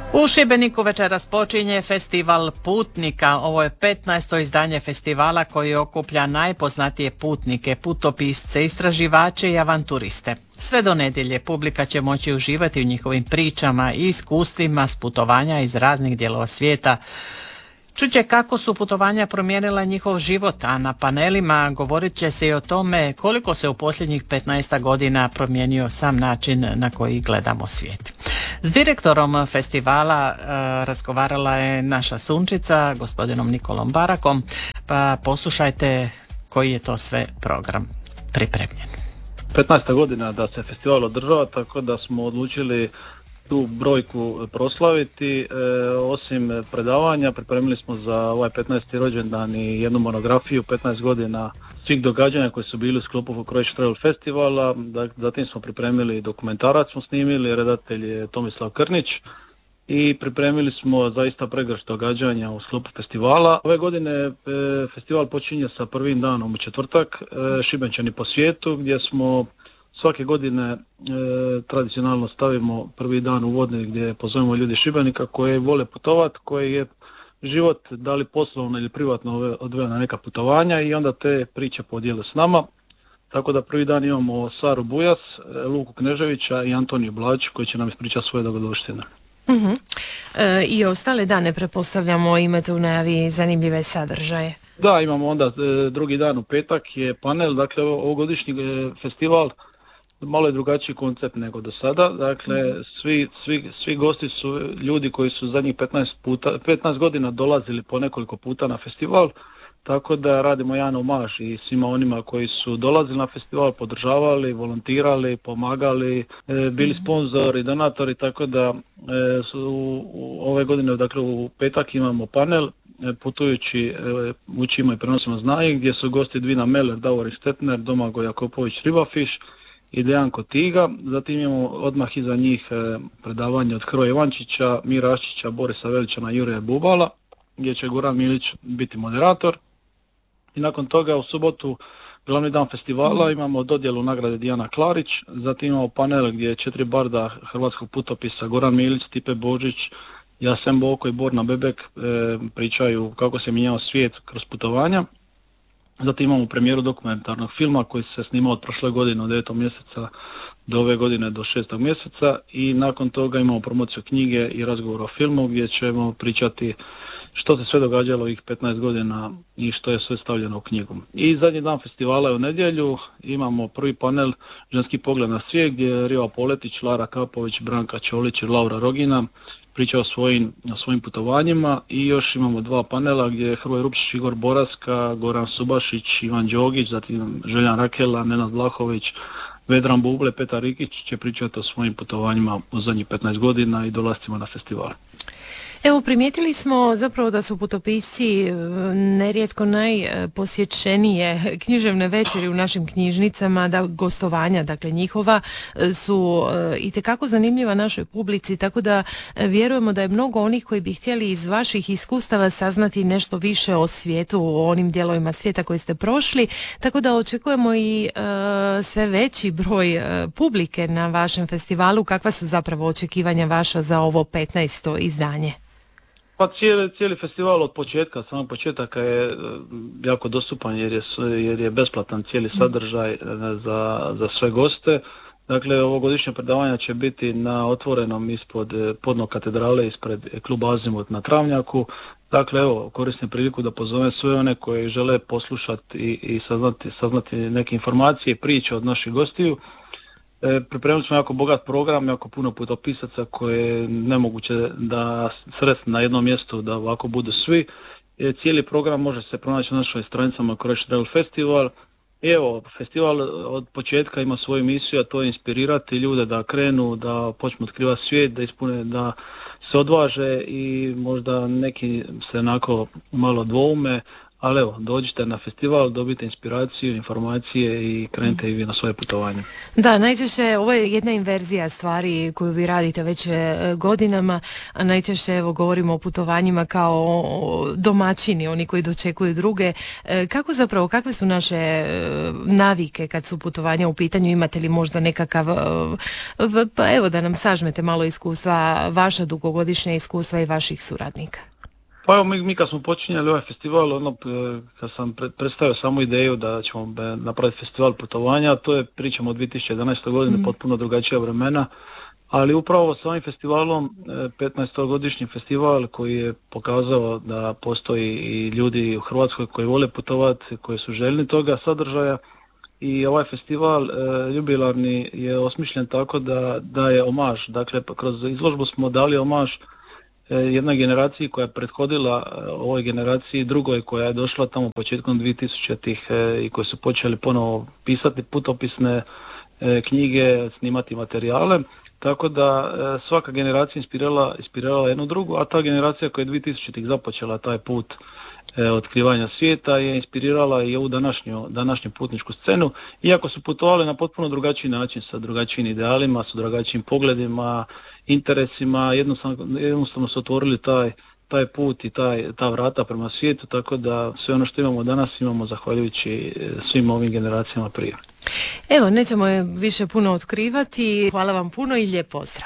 U Šibeniku večeras počinje festival putnika. Ovo je 15. izdanje festivala koji okuplja najpoznatije putnike, putopisce, istraživače i avanturiste. Sve do nedjelje publika će moći uživati u njihovim pričama i iskustvima s putovanja iz raznih dijelova svijeta. Čuće kako su putovanja promijenila njihov život, a na panelima govorit će se i o tome koliko se u posljednjih 15 godina promijenio sam način na koji gledamo svijet. S direktorom festivala razgovarala je naša sunčica, gospodinom Nikolom Barakom, pa poslušajte koji je to sve program pripremljen. 15. godina da se festival održava, tako da smo odlučili tu brojku proslaviti. Osim predavanja, pripremili smo za ovaj 15. rođendan i jednu monografiju 15 godina svih događanja koji su bili u sklopu Croatia Travel Festivala. Zatim smo pripremili dokumentarac, smo snimili, redatelj je Tomislav Krnić i pripremili smo zaista pregršt događanja u sklopu festivala. Ove godine festival počinje sa prvim danom u četvrtak, Šibenčani po svijetu, gdje smo svake godine tradicionalno stavimo prvi dan uvodni gdje pozovemo ljudi Šibenika koji vole putovati, koji je život da li poslovno ili privatno odveo na neka putovanja i onda te priče podijele s nama. Tako da prvi dan imamo Saru Bujas, Luku Kneževića i Antoniju Blač koji će nam ispričati svoje dogodovštine. I ostale dane pretpostavljamo imate u najavi zanimljive sadržaje. Da, imamo onda drugi dan u petak je panel, dakle ovogodišnji festival malo je drugačiji koncept nego do sada, dakle svi gosti su ljudi koji su zadnjih 15 godina dolazili po nekoliko puta na festival, tako da radimo jedan omaž i svima onima koji su dolazili na festival, podržavali, volontirali, pomagali, bili sponzori, donatori, tako da ove godine, dakle u petak imamo panel putujući, učimo i prenosimo znanje, gdje su gosti Dvina Meller, Davorin Stetner, Domagoj Jakopović Ribafiš i Dejan Kotiga. Zatim imamo odmah iza njih predavanje od Hrvoja Ivančića, Mira Aščića, Borisa Veličana i Jurija Bubala, gdje će Goran Milić biti moderator. I nakon toga u subotu, glavni dan festivala, imamo dodjelu nagrade Dijana Klarić, zatim imamo panel gdje je 4 barda hrvatskog putopisa, Goran Milić, Stipe Božić, Jasen Boko i Borna Bebek pričaju kako se mijenjao svijet kroz putovanja. Zatim imamo premijeru dokumentarnog filma koji se snimao od prošle godine od 9. mjeseca do ove godine do 6. mjeseca i nakon toga imamo promociju knjige i razgovor o filmu gdje ćemo pričati što se sve događalo ovih 15 godina i što je sve stavljeno u knjigu. I zadnji dan festivala je u nedjelju, imamo prvi panel Ženski pogled na svijet gdje je Riva Poletić, Lara Kapović, Branka Čolić i Laura Rogina priča o svojim putovanjima i još imamo 2 panela gdje je Hrvoje Rupčić, Igor Boraska, Goran Subašić, Ivan Đogić, zatim Željan Rakela, Nenad Vlahović, Vedran Buble, Petar Rikić će pričati o svojim putovanjima u zadnjih 15 godina i dolascima na festival. Evo, primijetili smo zapravo da su putopisci nerijetko najposjećenije književne večeri u našim knjižnicama, da gostovanja, dakle njihova, su itekako zanimljiva našoj publici, tako da vjerujemo da je mnogo onih koji bi htjeli iz vaših iskustava saznati nešto više o svijetu, o onim dijelovima svijeta koji ste prošli, tako da očekujemo i sve veći broj publike na vašem festivalu. Kakva su zapravo očekivanja vaša za ovo 15. izdanje? Pa cijeli festival od početka, samog početaka je jako dostupan jer je besplatan cijeli sadržaj za sve goste. Dakle, ovogodišnje predavanja će biti na otvorenom ispod podnog katedrale, ispred kluba Azimut na Travnjaku. Dakle, evo, koristim priliku da pozovem sve one koji žele poslušati i saznati neke informacije i priče od naših gostiju. Pripremili smo jako bogat program, jako puno putopisaca koje je nemoguće da sresti na jednom mjestu da ovako budu svi. Cijeli program može se pronaći na našoj stranicama Croatia Travel Festival. I evo, festival od početka ima svoju misiju, a to je inspirirati ljude da krenu, da počnu otkrivati svijet, da ispune, da se odvaže i možda neki se onako malo dvoume, ali evo, dođite na festival, dobite inspiraciju, informacije i krenite i vi na svoje putovanje. Da, najčešće ovo je jedna inverzija stvari koju vi radite već godinama, a najčešće evo govorimo o putovanjima kao domaćini, oni koji dočekuju druge. Kako zapravo, kakve su naše navike kad su putovanja u pitanju? Imate li možda nekakav, pa evo da nam sažmete malo iskustva, vaša dugogodišnja iskustva i vaših suradnika? Pa evo, mi kad smo počinjali ovaj festival, kad sam predstavio samu ideju da ćemo napraviti festival putovanja, to je, pričamo o 2011. godine, potpuno drugačija vremena, ali upravo s ovim festivalom, 15-godišnji festival koji je pokazao da postoji i ljudi u Hrvatskoj koji vole putovati, koji su željni toga sadržaja, i ovaj festival jubilarni je osmišljen tako da je omaž, dakle kroz izložbu smo dali omaž jednoj generaciji koja je prethodila ovoj generaciji, drugoj koja je došla tamo početkom 2000-ih i koji su počeli ponovo pisati putopisne knjige, snimati materijale, tako da svaka generacija inspirirala jednu drugu, a ta generacija koja je 2000-ih započela taj put otkrivanja svijeta je inspirirala i ovu današnju putničku scenu, iako su putovali na potpuno drugačiji način, sa drugačijim idealima, sa drugačijim pogledima, interesima, jednostavno su otvorili taj put i ta vrata prema svijetu, tako da sve ono što imamo danas imamo zahvaljujući svim ovim generacijama prije. Evo, nećemo je više puno otkrivati. Hvala vam puno i lijep pozdrav.